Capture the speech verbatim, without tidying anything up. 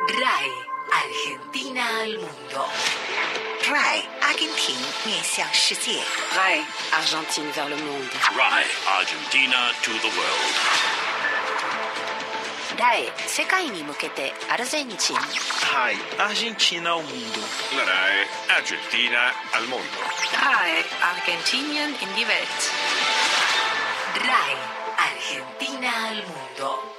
R A E Argentina al mundo. R A E 阿根廷面向世界。 R A E Argentine vers le monde. R A E Argentina to the world. R A E 世界に向けてアルゼンチン。 R A E Argentina ao mundo. R A E Argentina al mundo. R A E Argentinien in die Welt. R A E Argentina al mundo.